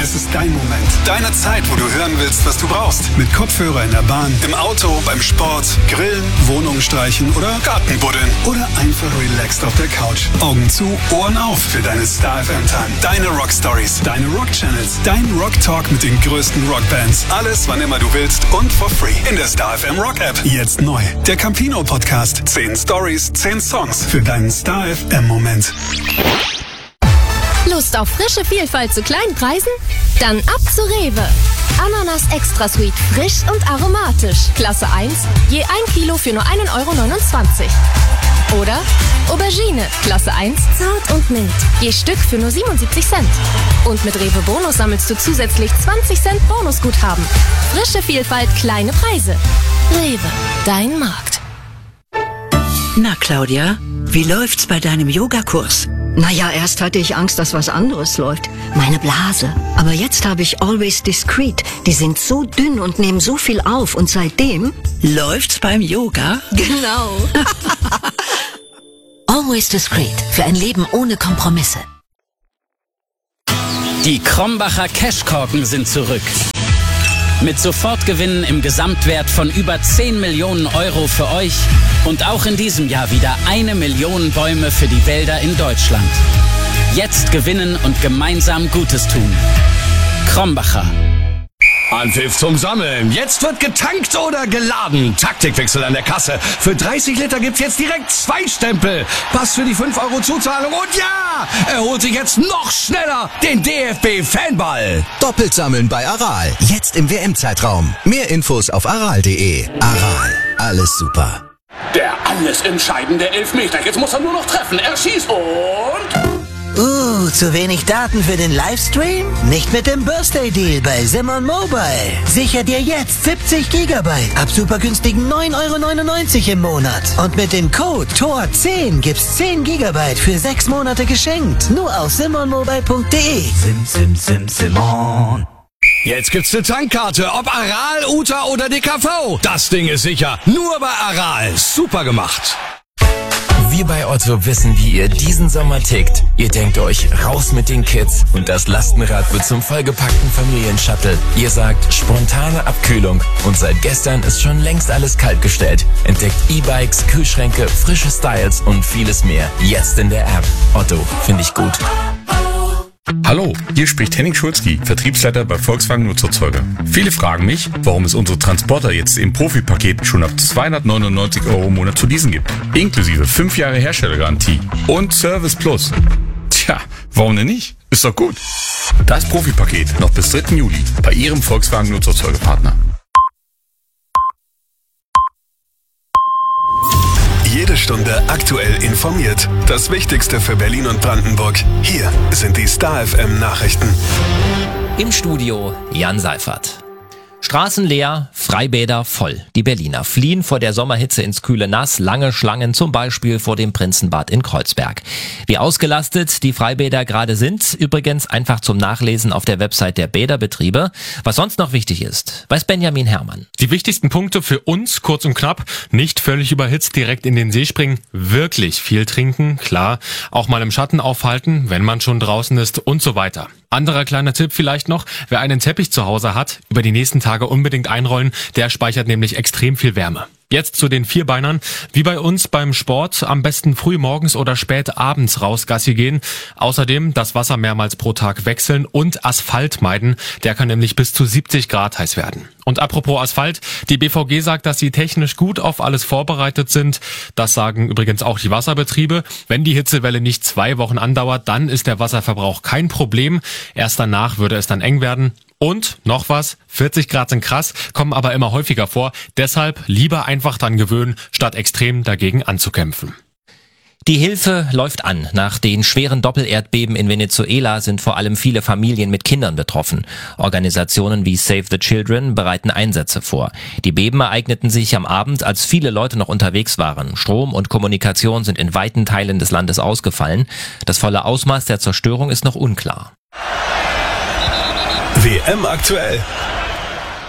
Es ist dein Moment. Deine Zeit, wo du hören willst, was du brauchst. Mit Kopfhörer in der Bahn, im Auto, beim Sport, Grillen, Wohnung streichen oder Garten buddeln. Oder einfach relaxed auf der Couch. Augen zu, Ohren auf für deine Star FM Time. Deine Rock Stories, deine Rock Channels, dein Rock Talk mit den größten Rockbands. Alles, wann immer du willst und for free. In der Star FM Rock App. Jetzt neu. Der Campino Podcast. 10 Stories, 10 Songs für deinen Star FM Moment. Lust auf frische Vielfalt zu kleinen Preisen? Dann ab zu Rewe. Ananas Extra Sweet, frisch und aromatisch. Klasse 1, je 1 Kilo für nur 1,29 €. Oder Aubergine, Klasse 1, zart und mild. Je Stück für nur 77 Cent. Und mit Rewe Bonus sammelst du zusätzlich 20 Cent Bonusguthaben. Frische Vielfalt, kleine Preise. Rewe, dein Markt. Na Claudia, wie läuft's bei deinem Yogakurs? Naja, erst hatte ich Angst, dass was anderes läuft. Meine Blase. Aber jetzt habe ich Always Discreet. Die sind so dünn und nehmen so viel auf. Und seitdem... Läuft's beim Yoga? Genau. Always Discreet. Für ein Leben ohne Kompromisse. Die Krombacher Cashkorken sind zurück. Mit Sofortgewinnen im Gesamtwert von über 10 Millionen € für euch und auch in diesem Jahr wieder 1 Million Bäume für die Wälder in Deutschland. Jetzt gewinnen und gemeinsam Gutes tun. Krombacher. Anpfiff zum Sammeln. Jetzt wird getankt oder geladen. Taktikwechsel an der Kasse. Für 30 Liter gibt's jetzt direkt 2 Stempel. Pass für die 5 € Zuzahlung. Und ja, er holt sich jetzt noch schneller den DFB-Fanball. Doppelt sammeln bei Aral. Jetzt im WM-Zeitraum. Mehr Infos auf aral.de. Aral. Alles super. Der alles entscheidende Elfmeter. Jetzt muss er nur noch treffen. Er schießt und... zu wenig Daten für den Livestream? Nicht mit dem Birthday Deal bei Simon Mobile. Sicher dir jetzt 70 GB ab super günstigen 9,99 € im Monat. Und mit dem Code TOR10 gibt's 10 GB für 6 Monate geschenkt. Nur auf simonmobile.de. Simon. Jetzt gibt's eine Tankkarte, ob Aral, Uta oder DKV. Das Ding ist sicher. Nur bei Aral. Super gemacht. Wir bei Otto wissen, wie ihr diesen Sommer tickt. Ihr denkt euch, raus mit den Kids und das Lastenrad wird zum vollgepackten Familienshuttle. Ihr sagt, spontane Abkühlung und seit gestern ist schon längst alles kaltgestellt. Entdeckt E-Bikes, Kühlschränke, frische Styles und vieles mehr. Jetzt in der App. Otto, finde ich gut. Hallo, hier spricht Henning Schulzki, Vertriebsleiter bei Volkswagen Nutzerzeuger. Viele fragen mich, warum es unsere Transporter jetzt im Profipaket schon ab 299 € im Monat zu leasen gibt. Inklusive 5 Jahre Herstellergarantie und Service Plus. Tja, warum denn nicht? Ist doch gut. Das Profipaket noch bis 3. Juli bei Ihrem Volkswagen Nutzerzeugerpartner. Jede Stunde aktuell informiert. Das Wichtigste für Berlin und Brandenburg. Hier sind die Star FM Nachrichten. Im Studio Jan Seifert. Straßen leer, Freibäder voll. Die Berliner fliehen vor der Sommerhitze ins kühle Nass. Lange Schlangen zum Beispiel vor dem Prinzenbad in Kreuzberg. Wie ausgelastet die Freibäder gerade sind, übrigens einfach zum Nachlesen auf der Website der Bäderbetriebe. Was sonst noch wichtig ist, weiß Benjamin Herrmann. Die wichtigsten Punkte für uns, kurz und knapp, nicht völlig überhitzt direkt in den See springen, wirklich viel trinken, klar, auch mal im Schatten aufhalten, wenn man schon draußen ist und so weiter. Anderer kleiner Tipp vielleicht noch, wer einen Teppich zu Hause hat, über die nächsten Tage unbedingt einrollen, der speichert nämlich extrem viel Wärme. Jetzt zu den Vierbeinern. Wie bei uns beim Sport, am besten früh morgens oder spät abends raus Gassi gehen. Außerdem das Wasser mehrmals pro Tag wechseln und Asphalt meiden. Der kann nämlich bis zu 70 Grad heiß werden. Und apropos Asphalt, die BVG sagt, dass sie technisch gut auf alles vorbereitet sind. Das sagen übrigens auch die Wasserbetriebe. Wenn die Hitzewelle nicht 2 Wochen andauert, dann ist der Wasserverbrauch kein Problem. Erst danach würde es dann eng werden. Und noch was, 40 Grad sind krass, kommen aber immer häufiger vor. Deshalb lieber einfach dran gewöhnen, statt extrem dagegen anzukämpfen. Die Hilfe läuft an. Nach den schweren Doppelerdbeben in Venezuela sind vor allem viele Familien mit Kindern betroffen. Organisationen wie Save the Children bereiten Einsätze vor. Die Beben ereigneten sich am Abend, als viele Leute noch unterwegs waren. Strom und Kommunikation sind in weiten Teilen des Landes ausgefallen. Das volle Ausmaß der Zerstörung ist noch unklar. WM aktuell.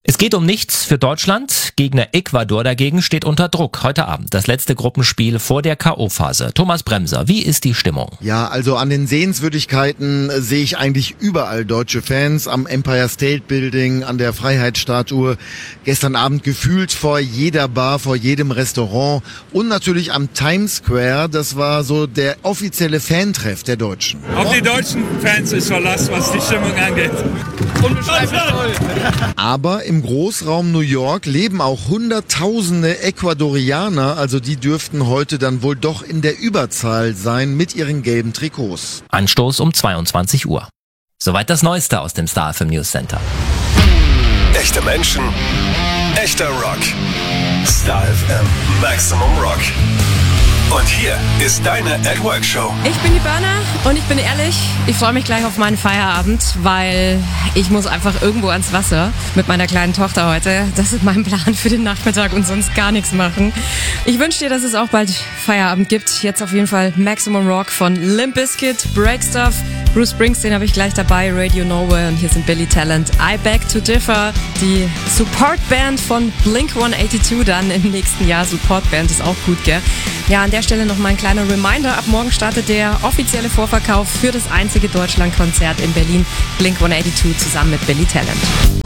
Es geht um nichts für Deutschland. Gegner Ecuador dagegen steht unter Druck. Heute Abend das letzte Gruppenspiel vor der K.O.-Phase. Thomas Bremser, wie ist die Stimmung? Ja, also an den Sehenswürdigkeiten sehe ich eigentlich überall deutsche Fans. Am Empire State Building, an der Freiheitsstatue. Gestern Abend gefühlt vor jeder Bar, vor jedem Restaurant. Und natürlich am Times Square. Das war so der offizielle Fantreff der Deutschen. Auf die deutschen Fans ist Verlass, was die Stimmung angeht. Unbeschreiblich toll. Aber im Großraum New York leben auch Hunderttausende Ecuadorianer, also die dürften heute dann wohl doch in der Überzahl sein mit ihren gelben Trikots. Anstoß um 22 Uhr. Soweit das Neueste aus dem Star FM News Center. Echte Menschen, echter Rock. Star FM Maximum Rock. Und hier ist deine At Work Show. Ich bin die Berner und ich bin ehrlich, ich freue mich gleich auf meinen Feierabend, weil ich muss einfach irgendwo ans Wasser mit meiner kleinen Tochter heute. Das ist mein Plan für den Nachmittag und sonst gar nichts machen. Ich wünsche dir, dass es auch bald Feierabend gibt. Jetzt auf jeden Fall Maximum Rock von Limp Bizkit, Break Stuff, Bruce Springsteen habe ich gleich dabei, Radio Nowhere und hier sind Billy Talent, I Beg to Differ, die Supportband von Blink-182 dann im nächsten Jahr. Supportband ist auch gut, gell? Ja, an der Stelle noch mal ein kleiner Reminder. Ab morgen startet der offizielle Vorverkauf für das einzige Deutschlandkonzert in Berlin. Blink-182 zusammen mit Billy Talent.